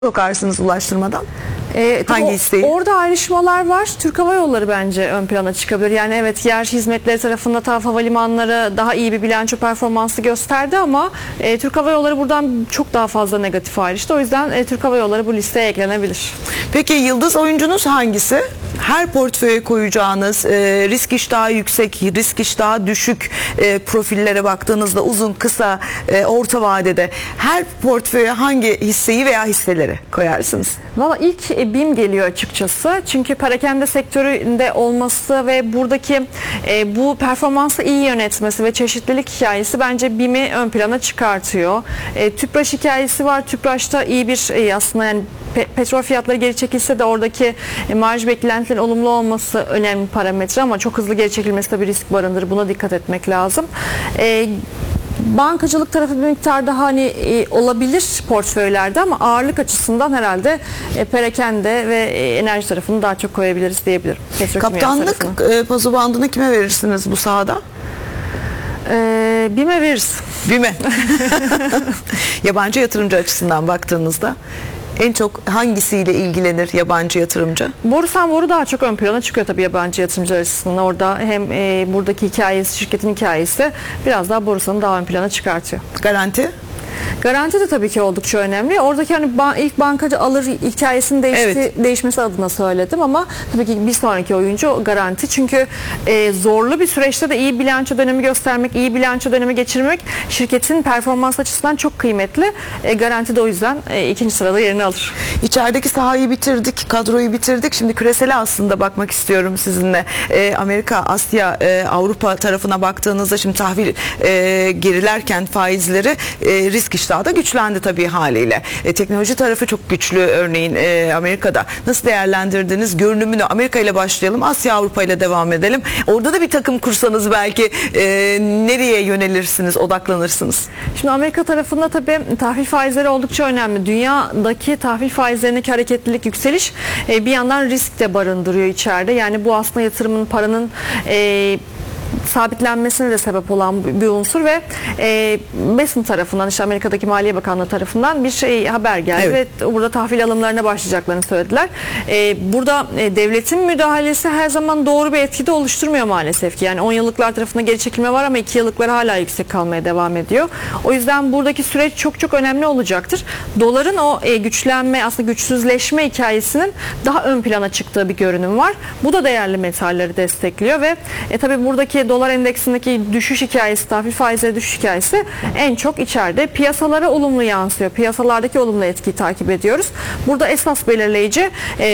sokarsınız ulaştırmadan? Hangi isteği? Orada ayrışmalar var. Türk Hava Yolları bence ön plana çıkabilir. Yani evet, yer hizmetleri tarafında TAV Havalimanları daha iyi bir bilanço performansı gösterdi ama Türk Hava Yolları buradan çok daha fazla negatif ayrıştı. O yüzden Türk Hava Yolları bu listeye eklenebilir. Peki yıldız oyuncunuz hangisi? Her portföye koyacağınız risk iştahı yüksek, risk iştahı düşük profillere baktığınızda uzun, kısa, orta vadede her portföye hangi hisseyi veya hisseleri koyarsınız? Valla ilk BİM geliyor açıkçası. Çünkü perakende sektöründe olması ve buradaki bu performansı iyi yönetmesi ve çeşitlilik hikayesi bence BİM'i ön plana çıkartıyor. Tüpraş hikayesi var. Tüpraş'ta iyi bir aslında yani petrol fiyatları geri çekilse de oradaki marj beklentilerin olumlu olması önemli parametre ama çok hızlı geri çekilmesi de bir risk barındırır. Buna dikkat etmek lazım. Bankacılık tarafı bir miktar daha olabilir portföylerde ama ağırlık açısından herhalde perakende ve enerji tarafını daha çok koyabiliriz diyebilirim. Kaptanlık pazu bandını kime verirsiniz bu sahada? BİM'e veririz. BİM'e. Yabancı yatırımcı açısından baktığınızda en çok hangisiyle ilgilenir yabancı yatırımcı? Borusan daha çok ön plana çıkıyor tabii yabancı yatırımcılar açısından. Orada hem buradaki hikayesi, şirketin hikayesi biraz daha Borusan'ı daha ön plana çıkartıyor. Garanti? Garanti de tabii ki oldukça önemli. Oradaki ilk bankacı alır hikayesinin değişmesi adına söyledim ama tabii ki bir sonraki oyuncu Garanti. Çünkü zorlu bir süreçte de iyi bilanço dönemi göstermek, iyi bilanço dönemi geçirmek şirketin performans açısından çok kıymetli. Garanti de o yüzden ikinci sırada yerini alır. İçerideki sahayı bitirdik, kadroyu bitirdik. Şimdi küresele aslında bakmak istiyorum sizinle. Amerika, Asya, Avrupa tarafına baktığınızda şimdi tahvil gerilerken faizleri risk iştahı da güçlendi tabii haliyle. Teknoloji tarafı çok güçlü örneğin Amerika'da. Nasıl değerlendirdiniz görünümünü? Amerika ile başlayalım, Asya Avrupa ile devam edelim. Orada da bir takım kursanız belki nereye yönelirsiniz, odaklanırsınız? Şimdi Amerika tarafında tabii tahvil faizleri oldukça önemli. Dünyadaki tahvil faizlerindeki hareketlilik, yükseliş bir yandan risk de barındırıyor içeride. Yani bu aslında yatırımın, paranın sabitlenmesine de sebep olan bir unsur ve Besin tarafından, işte Amerika'daki Maliye Bakanlığı tarafından bir haber geldi ve burada tahvil alımlarına başlayacaklarını söylediler. Burada devletin müdahalesi her zaman doğru bir etki de oluşturmuyor maalesef ki. Yani 10 yıllıklar tarafında geri çekilme var ama 2 yıllıklar hala yüksek kalmaya devam ediyor. O yüzden buradaki süreç çok çok önemli olacaktır. Doların o güçlenme, aslında güçsüzleşme hikayesinin daha ön plana çıktığı bir görünüm var. Bu da değerli metalleri destekliyor ve tabii buradaki dolar endeksindeki düşüş hikayesi, tahvil faizleri düşüş hikayesi en çok içeride piyasalara olumlu yansıyor. Piyasalardaki olumlu etkiyi takip ediyoruz. Burada esas belirleyici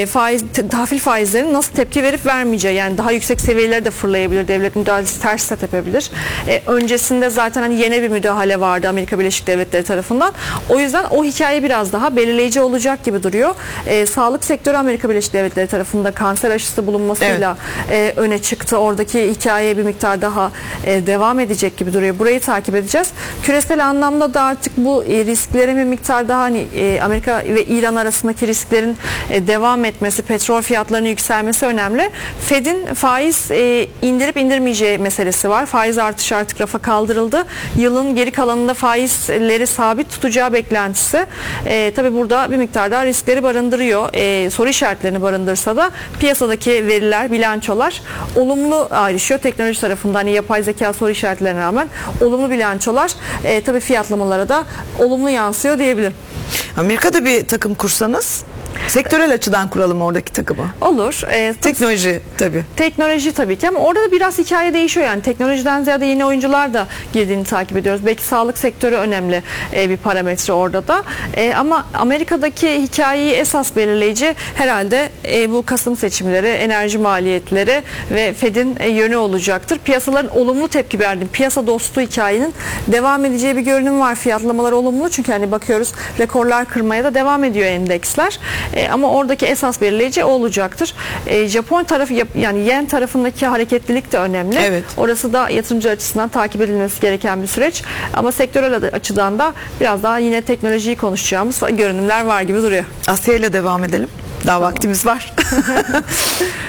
tahvil faizlerinin nasıl tepki verip vermeyeceği. Yani daha yüksek seviyelere de fırlayabilir. Devlet müdahalesi ters set yapabilir. Öncesinde zaten yeni bir müdahale vardı Amerika Birleşik Devletleri tarafından. O yüzden o hikaye biraz daha belirleyici olacak gibi duruyor. Sağlık sektörü Amerika Birleşik Devletleri tarafında kanser aşısı bulunmasıyla öne çıktı. Oradaki hikaye bir miktar daha devam edecek gibi duruyor. Burayı takip edeceğiz. Küresel anlamda da artık bu risklerin bir miktar daha Amerika ve İran arasındaki risklerin devam etmesi, petrol fiyatlarının yükselmesi önemli. Fed'in faiz indirip indirmeyeceği meselesi var. Faiz artışı artık rafa kaldırıldı. Yılın geri kalanında faizleri sabit tutacağı beklentisi tabii burada bir miktar daha riskleri barındırıyor. Soru işaretlerini barındırsa da piyasadaki veriler, bilançolar olumlu ayrışıyor. Teknoloji tarafından yapay zeka soru işaretlerine rağmen olumlu bilançolar tabii fiyatlamalara da olumlu yansıyor diyebilirim. Amerika'da bir takım kursanız sektörel açıdan kuralım oradaki takımı. Olur. Teknoloji tabii. Teknoloji tabii ki ama orada da biraz hikaye değişiyor. Yani teknolojiden ziyade yeni oyuncular da girdiğini takip ediyoruz. Belki sağlık sektörü önemli bir parametre orada da. Ama Amerika'daki hikayeyi esas belirleyici herhalde bu Kasım seçimleri, enerji maliyetleri ve Fed'in yönü olacaktır. Piyasaların olumlu tepki verdiği, piyasa dostu hikayenin devam edeceği bir görünüm var. Fiyatlamalar olumlu çünkü bakıyoruz rekorlar kırmaya da devam ediyor endeksler. Ama oradaki esas belirleyici o olacaktır. Japon tarafı yani yen tarafındaki hareketlilik de önemli. Evet. Orası da yatırımcı açısından takip edilmesi gereken bir süreç. Ama sektörel açıdan da biraz daha yine teknolojiyi konuşacağımız görünümler var gibi duruyor. Asya ile devam edelim. Daha vaktimiz var.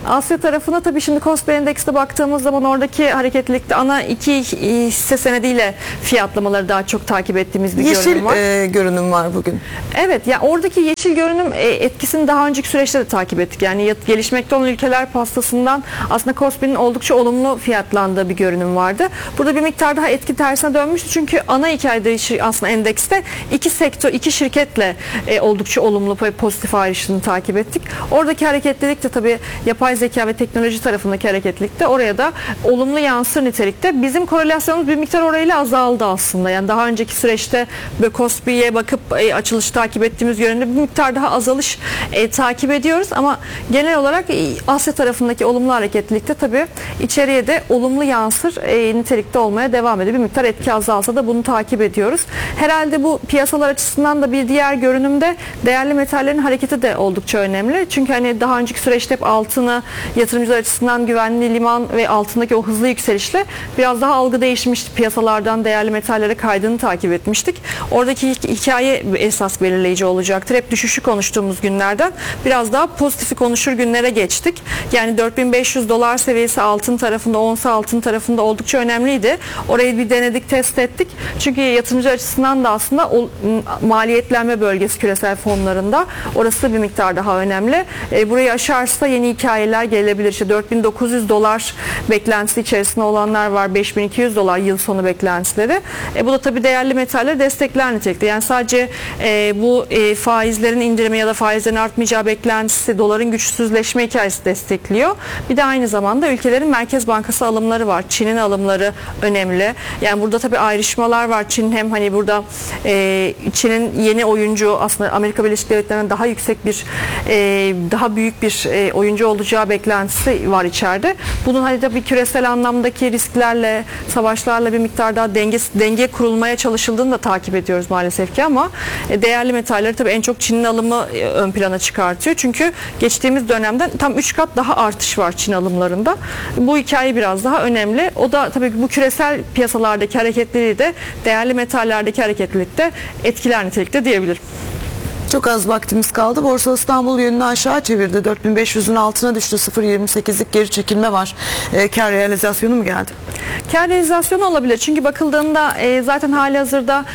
Asya tarafına tabii şimdi Kospi Endeks'te baktığımız zaman oradaki hareketlilikte ana iki hisse senediyle fiyatlamaları daha çok takip ettiğimiz bir görünüm var. Yeşil görünüm var bugün. Evet, yani oradaki yeşil görünüm etkisini daha önceki süreçte de takip ettik. Yani gelişmekte olan ülkeler pastasından aslında Kospi'nin oldukça olumlu fiyatlandığı bir görünüm vardı. Burada bir miktar daha etki tersine dönmüştü. Çünkü ana hikayede aslında endekste iki sektör, iki şirketle oldukça olumlu ve pozitif ayrışını takip ettik. Oradaki hareketlilik de tabii yapay zeka ve teknoloji tarafındaki hareketlilik de oraya da olumlu yansır nitelikte. Bizim korelasyonumuz bir miktar orayla azaldı aslında. Yani daha önceki süreçte böyle Kospi'ye bakıp açılışı takip ettiğimiz yönünde bir miktar daha azalış takip ediyoruz ama genel olarak Asya tarafındaki olumlu hareketlilikte tabii içeriye de olumlu yansır nitelikte olmaya devam ediyor. Bir miktar etki azalsa da bunu takip ediyoruz. Herhalde bu piyasalar açısından da bir diğer görünümde değerli metallerin hareketi de oldukça önemli. Çünkü hani daha önceki süreçte hep altını yatırımcılar açısından güvenli liman ve altındaki o hızlı yükselişle biraz daha algı değişmişti. Piyasalardan değerli metallere kaydığını takip etmiştik. Oradaki hikaye esas belirleyici olacaktır. Hep düşüşü konuştuğumuz günlerden biraz daha pozitifi konuşur günlere geçtik. Yani 4500 dolar seviyesi altın tarafında, ons altın tarafında oldukça önemliydi. Orayı bir denedik, test ettik. Çünkü yatırımcı açısından da aslında maliyetlenme bölgesi küresel fonlarında. Orası bir miktar daha önemli. Burayı aşarsa yeni hikayeler gelebilir. İşte 4900 dolar beklentisi içerisinde olanlar var. 5200 dolar yıl sonu beklentileri. Bu da tabii değerli metalleri destekler nitelikte. Yani sadece bu faizlerin indirimi ya da faizlerin artmayacağı beklentisi doların güçsüzleşme hikayesi destekliyor. Bir de aynı zamanda ülkelerin Merkez Bankası alımları var. Çin'in alımları önemli. Yani burada tabii ayrışmalar var. Çin hem hani burada Çin'in yeni oyuncu aslında Amerika Birleşik Devletleri'nden daha yüksek bir daha büyük bir oyuncu olacağı beklentisi var içeride. Bunun hani tabii küresel anlamdaki risklerle, savaşlarla bir miktar daha denge kurulmaya çalışıldığını da takip ediyoruz maalesef ki ama değerli metalleri tabii en çok Çin'in alımı ön plana çıkartıyor. Çünkü geçtiğimiz dönemden tam 3 kat daha artış var Çin alımlarında. Bu hikaye biraz daha önemli. O da tabii bu küresel piyasalardaki hareketliliği de değerli metallerdeki hareketlilikte etkiler nitelikte diyebilirim. Çok az vaktimiz kaldı. Borsa İstanbul yönünü aşağı çevirdi. 4500'ün altına düştü. 0.28'lik geri çekilme var. Kar realizasyonu mu geldi? Kar realizasyonu olabilir. Çünkü bakıldığında zaten hali hazırda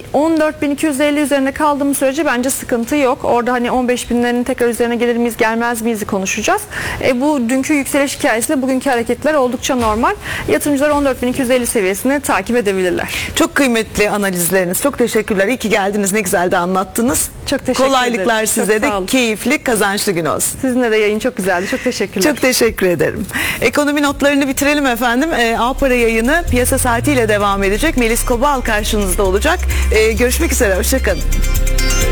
14.250 üzerinde kaldığımız sürece bence sıkıntı yok. Orada hani 15.000'lerin tekrar üzerine gelir miyiz gelmez miyiz konuşacağız. Bu dünkü yükseliş hikayesiyle bugünkü hareketler oldukça normal. Yatırımcılar 14.250 seviyesini takip edebilirler. Çok kıymetli analizleriniz. Çok teşekkürler. İyi ki geldiniz. Ne güzel de anlattınız. Çok teşekkür Kolaylıklar ederim. size de. Keyifli, kazançlı gün olsun. Sizinle de yayın çok güzeldi. Çok teşekkürler. Çok teşekkür ederim. Ekonomi notlarını bitirelim efendim. A-Para yayını piyasa saatiyle devam edecek. Melis Kobal karşınızda olacak. Görüşmek üzere. Hoşça kalın.